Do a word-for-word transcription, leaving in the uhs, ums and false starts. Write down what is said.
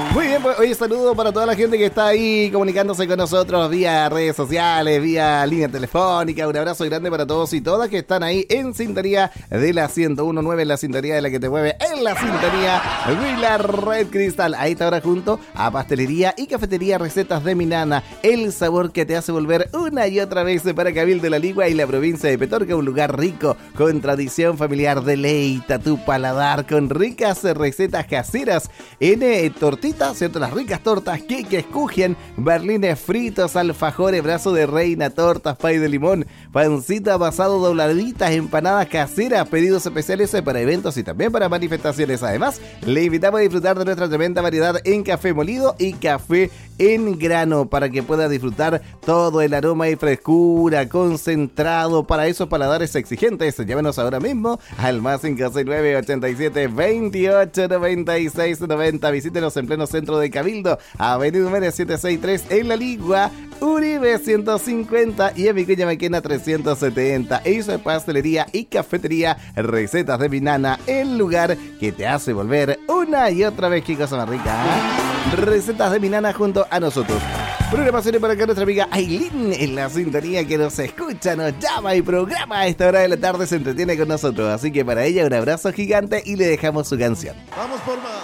Muy bien, pues hoy saludo para toda la gente que está ahí comunicándose con nosotros vía redes sociales, vía línea telefónica. Un abrazo grande para todos y todas que están ahí en sintonía de la ciento uno punto nueve, en la sintonía de la que te mueve, en la sintonía de la Red Cristal. Ahí está ahora junto a Pastelería y Cafetería Recetas de mi Nana, el sabor que te hace volver una y otra vez para Cabildo de la Ligua y la provincia de Petorca, un lugar rico con tradición familiar. Deleita tu paladar con ricas recetas caseras en eh, tortitas, ¿cierto? Las ricas tortas, queques, kuchen, berlines fritos, alfajores, brazo de reina, tortas, pay de limón, pancita pasado, dobladitas, empanadas caseras, pedidos especiales para eventos y también para manifestaciones. Además, le invitamos a disfrutar de nuestra tremenda variedad en café molido y café en grano para que pueda disfrutar todo el aroma y frescura concentrado para esos paladares exigentes. Llámenos ahora mismo al más cinco seis nueve, ochenta y siete, veintiocho, noventa y seis, noventa. Visítenos en pleno centro de Cabildo, Avenida Número setecientos sesenta y tres en La Ligua, Uribe ciento cincuenta y en Vicuña Maquena trescientos setenta. Eso es Pastelería y Cafetería Recetas de mi Nana, el lugar que te hace volver una y otra vez. Qué cosa más rica, ¿eh? Recetas de mi Nana junto a nosotros. Programaciones para acá nuestra amiga Aileen en la sintonía que nos escucha, nos llama y programa a esta hora de la tarde, se entretiene con nosotros. Así que para ella un abrazo gigante y le dejamos su canción. Vamos por más.